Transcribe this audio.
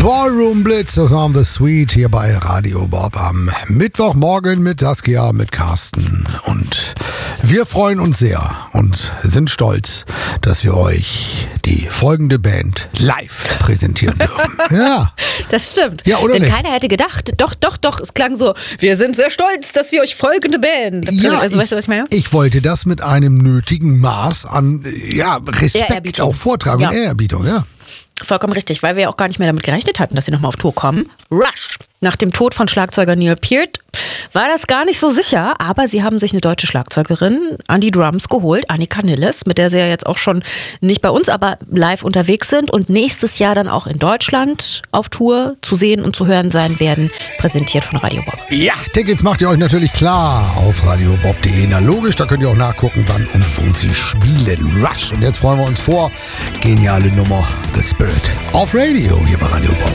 Ballroom Blitz, das war The Sweet hier bei Radio Bob am Mittwochmorgen mit Saskia, mit Carsten. Und wir freuen uns sehr und sind stolz, dass wir euch die folgende Band live präsentieren dürfen. Ja. Das stimmt. Ja, oder Denn nicht? keiner hätte gedacht, doch, es klang so, wir sind sehr stolz, dass wir euch folgende Band. Also, weißt du, was ich meine? Ich wollte das mit einem nötigen Maß an Respekt Ehrerbietung. auch vortragen. Ja. Und Ehrerbietung, ja. Vollkommen richtig, weil wir auch gar nicht mehr damit gerechnet hatten, dass sie nochmal auf Tour kommen. Rush. Nach dem Tod von Schlagzeuger Neil Peart war das gar nicht so sicher, aber sie haben sich eine deutsche Schlagzeugerin an die Drums geholt, Annika Nilles, mit der sie ja jetzt auch schon nicht bei uns, aber live unterwegs sind und nächstes Jahr dann auch in Deutschland auf Tour zu sehen und zu hören sein werden, präsentiert von Radio Bob. Ja, Tickets macht ihr euch natürlich klar auf radiobob.de. Na logisch, da könnt ihr auch nachgucken, wann und wo sie spielen. Rush. Und jetzt freuen wir uns vor. Geniale Nummer, The Spirit. Auf Radio, hier bei Radio Bob.